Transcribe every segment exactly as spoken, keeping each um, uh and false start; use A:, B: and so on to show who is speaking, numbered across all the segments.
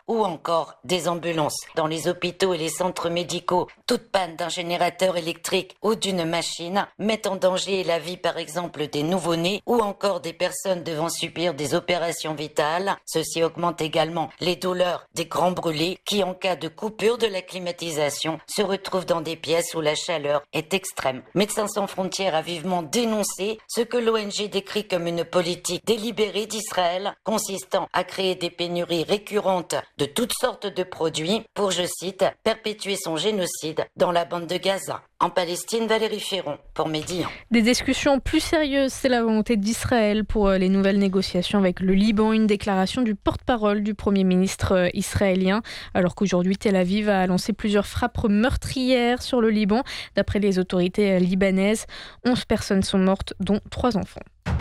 A: ou encore des ambulances. Dans les hôpitaux et les centres médicaux, toute panne d'un générateur électrique ou d'une machine met en danger la vie par exemple des nouveau-nés ou encore des personnes devant subir des opérations vitales. Ceci augmente également les douleurs des grands brûlés qui, en cas de coupure de la climatisation, se retrouvent dans des pièces où la chaleur est extrême. Médecins sans frontières a vivement dénoncé ce que l'O N G décrit comme une politique délibérée d'Israël consistant à créer des pénuries récurrentes de toutes sortes de produits pour, je cite, perpétuer son génocide dans la bande de Gaza. En Palestine, Valérie Ferron pour Médian.
B: Des discussions plus sérieuses, c'est la volonté d'Israël pour les nouvelles négociations avec le Liban. Une déclaration du porte-parole du Premier ministre israélien, alors qu'aujourd'hui Tel Aviv a lancé plusieurs frappes meurtrières sur le Liban. D'après les autorités libanaises, onze personnes sont mortes, dont trois enfants.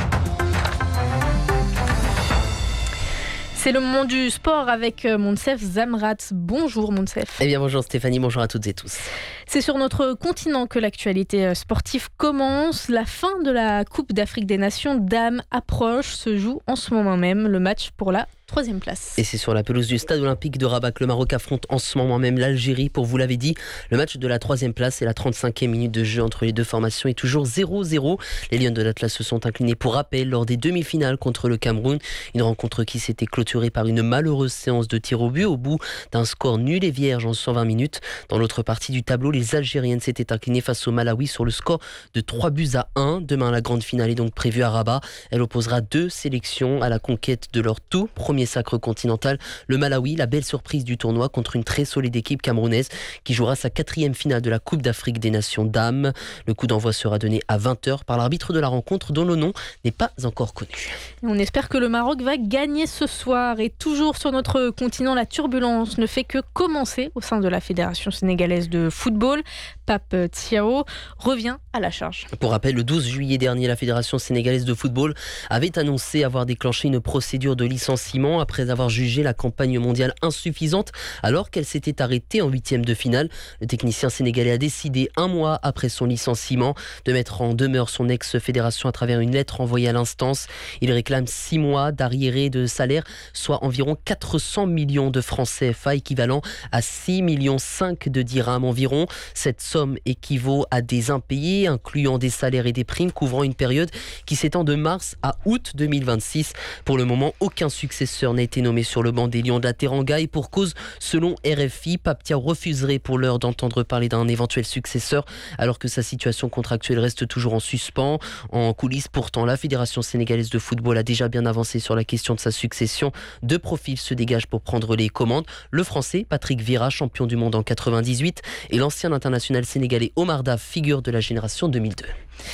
B: C'est le moment du sport avec Monsef Zamrat. Bonjour Monsef.
C: Eh bien bonjour Stéphanie, bonjour à toutes et tous.
B: C'est sur notre continent que l'actualité sportive commence. La fin de la Coupe d'Afrique des Nations dames approche, se joue en ce moment même le match pour la troisième place.
C: Et c'est sur la pelouse du stade olympique de Rabat que le Maroc affronte en ce moment même l'Algérie. Pour vous l'avez dit, le match de la troisième place et la trente-cinquième minute de jeu entre les deux formations est toujours zéro zéro. Les Lions de l'Atlas se sont inclinés pour rappel lors des demi-finales contre le Cameroun. Une rencontre qui s'était clôturée par une malheureuse séance de tir au but au bout d'un score nul et vierge en cent vingt minutes. Dans l'autre partie du tableau, les Algériennes s'étaient inclinées face au Malawi sur le score de trois buts à un. Demain, la grande finale est donc prévue à Rabat. Elle opposera deux sélections à la conquête de leur tout premier sacre continental. Le Malawi, la belle surprise du tournoi contre une très solide équipe camerounaise qui jouera sa quatrième finale de la Coupe d'Afrique des Nations dames. Le coup d'envoi sera donné à vingt heures par l'arbitre de la rencontre dont le nom n'est pas encore connu.
B: On espère que le Maroc va gagner ce soir. Et toujours sur notre continent, la turbulence ne fait que commencer au sein de la Fédération sénégalaise de football. Pape Thiaw revient à la charge.
C: Pour rappel, le douze juillet dernier, la Fédération sénégalaise de football avait annoncé avoir déclenché une procédure de licenciement après avoir jugé la campagne mondiale insuffisante alors qu'elle s'était arrêtée en huitième de finale. Le technicien sénégalais a décidé, un mois après son licenciement, de mettre en demeure son ex-fédération à travers une lettre envoyée à l'instance. Il réclame six mois d'arriérés de salaire, soit environ quatre cents millions de francs C F A, équivalent à six virgule cinq millions de dirhams environ. Cette somme équivaut à des impayés, incluant des salaires et des primes, couvrant une période qui s'étend de mars à août deux mille vingt-six. Pour le moment, aucun successeur n'a été nommé sur le banc des Lions de la Teranga et pour cause, selon R F I, Pape Thiaw refuserait pour l'heure d'entendre parler d'un éventuel successeur alors que sa situation contractuelle reste toujours en suspens. En coulisses, pourtant, la Fédération sénégalaise de football a déjà bien avancé sur la question de sa succession. Deux profils se dégagent pour prendre les commandes. Le Français Patrick Vieira, champion du monde en quatre-vingt-dix-huit, et l'ancien international sénégalais Omar Daf, figure de la génération deux mille deux.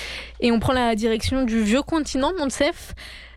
B: Et on prend la direction du vieux continent, Monsef.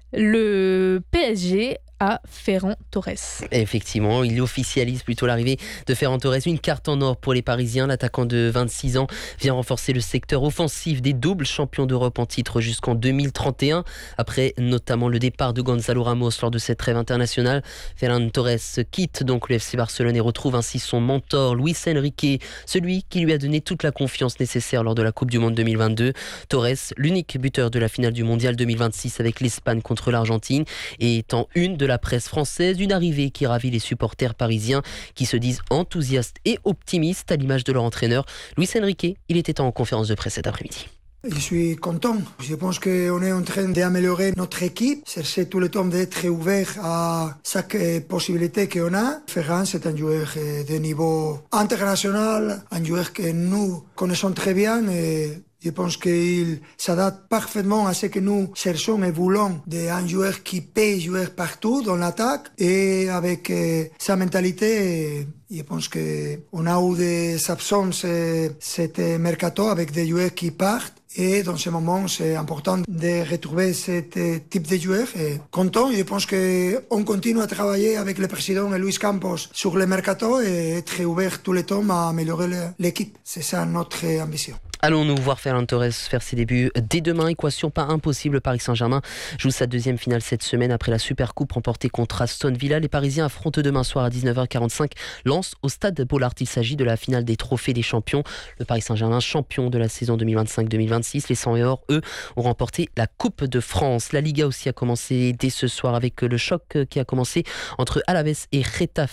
B: Le P S G à Ferran Torres.
C: Effectivement, il officialise plutôt l'arrivée de Ferran Torres. Une carte en or pour les Parisiens. L'attaquant de vingt-six ans vient renforcer le secteur offensif des doubles champions d'Europe en titre jusqu'en deux mille trente et un. Après notamment le départ de Gonzalo Ramos lors de cette trêve internationale, Ferran Torres quitte donc le F C Barcelone et retrouve ainsi son mentor Luis Enrique, celui qui lui a donné toute la confiance nécessaire lors de la Coupe du Monde deux mille vingt-deux. Torres, l'unique buteur de la finale du Mondial deux mille vingt-six avec l'Espagne contre l'Argentine, et étant une de la presse française, une arrivée qui ravit les supporters parisiens qui se disent enthousiastes et optimistes à l'image de leur entraîneur. Luis Enrique, il était en conférence de presse cet après-midi.
D: Je suis content. Je pense qu'on est en train d'améliorer notre équipe, chercher tout le temps d'être ouvert à chaque possibilité qu'on a. Ferran, c'est un joueur de niveau international, un joueur que nous connaissons très bien et je pense qu'il s'adapte parfaitement à ce que nous cherchons et voulons d'un joueur qui peut jouer partout dans l'attaque et avec euh, sa mentalité. Je pense qu'on a eu des absences euh, cet mercato avec des joueurs qui partent. Et dans ce moment, c'est important de retrouver ce type de joueurs. Et content, je pense qu'on continue à travailler avec le président Luis Campos sur le mercato et être ouvert tout le temps à améliorer l'équipe. C'est ça notre ambition.
C: Allons-nous voir Ferran Torres faire ses débuts dès demain. Équation pas impossible. Paris Saint-Germain joue sa deuxième finale cette semaine après la Supercoupe remportée contre Aston Villa. Les Parisiens affrontent demain soir à dix-neuf heures quarante-cinq Lens au stade Bollaert. Il s'agit de la finale des trophées des champions. Le Paris Saint-Germain, champion de la saison deux mille vingt-cinq deux mille vingt-six. Les cent et or, eux, ont remporté la Coupe de France. La Liga aussi a commencé dès ce soir avec le choc qui a commencé entre Alaves et Getafe